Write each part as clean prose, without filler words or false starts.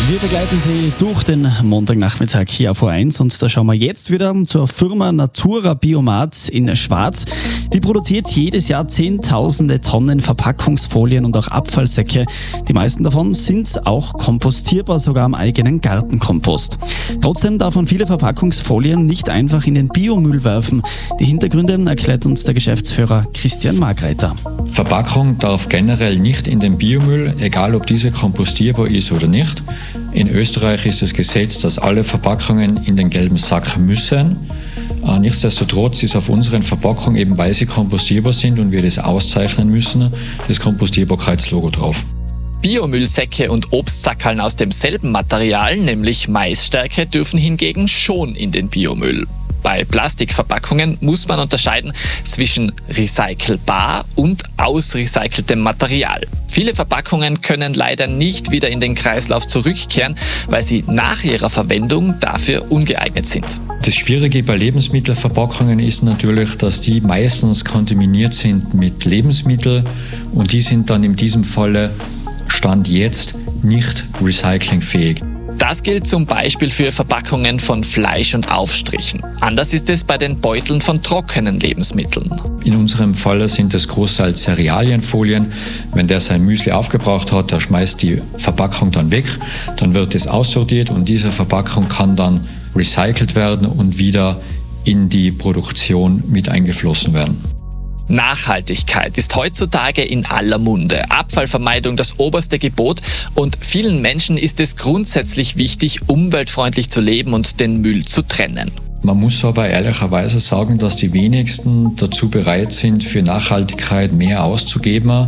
Wir begleiten Sie durch den Montagnachmittag hier auf O1 und da schauen wir jetzt wieder zur Firma Natura Biomat in Schwarz. Die produziert jedes Jahr Zehntausende Tonnen Verpackungsfolien und auch Abfallsäcke. Die meisten davon sind auch kompostierbar, sogar am eigenen Gartenkompost. Trotzdem darf man viele Verpackungsfolien nicht einfach in den Biomüll werfen. Die Hintergründe erklärt uns der Geschäftsführer Christian Margreiter. Verpackung darf generell nicht in den Biomüll, egal ob diese kompostierbar ist oder nicht. In Österreich ist es Gesetz, dass alle Verpackungen in den gelben Sack müssen. Nichtsdestotrotz ist auf unseren Verpackungen, eben weil sie kompostierbar sind und wir das auszeichnen müssen, das Kompostierbarkeitslogo drauf. Biomüllsäcke und Obstsackerln aus demselben Material, nämlich Maisstärke, dürfen hingegen schon in den Biomüll. Bei Plastikverpackungen muss man unterscheiden zwischen recycelbar und ausrecyceltem Material. Viele Verpackungen können leider nicht wieder in den Kreislauf zurückkehren, weil sie nach ihrer Verwendung dafür ungeeignet sind. Das Schwierige bei Lebensmittelverpackungen ist natürlich, dass die meistens kontaminiert sind mit Lebensmitteln und die sind dann in diesem Falle Stand jetzt nicht recyclingfähig. Das gilt zum Beispiel für Verpackungen von Fleisch und Aufstrichen. Anders ist es bei den Beuteln von trockenen Lebensmitteln. In unserem Fall sind es großteils Cerealienfolien. Wenn der sein Müsli aufgebraucht hat, der schmeißt die Verpackung dann weg. Dann wird es aussortiert und diese Verpackung kann dann recycelt werden und wieder in die Produktion mit eingeflossen werden. Nachhaltigkeit ist heutzutage in aller Munde. Abfallvermeidung das oberste Gebot und vielen Menschen ist es grundsätzlich wichtig, umweltfreundlich zu leben und den Müll zu trennen. Man muss aber ehrlicherweise sagen, dass die wenigsten dazu bereit sind, für Nachhaltigkeit mehr auszugeben.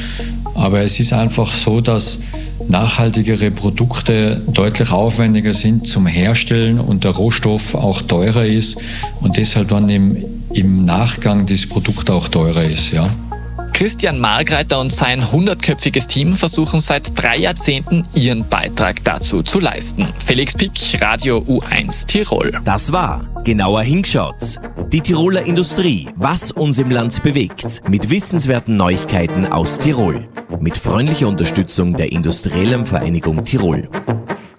Aber es ist einfach so, dass nachhaltigere Produkte deutlich aufwendiger sind zum Herstellen und der Rohstoff auch teurer ist und deshalb dann im Nachgang das Produkt auch teurer ist. Ja. Christian Margreiter und sein 100-köpfiges Team versuchen seit 3 Jahrzehnten ihren Beitrag dazu zu leisten. Felix Pick, Radio U1 Tirol. Das war Genauer hingeschaut. Die Tiroler Industrie, was uns im Land bewegt. Mit wissenswerten Neuigkeiten aus Tirol. Mit freundlicher Unterstützung der Industriellen Vereinigung Tirol.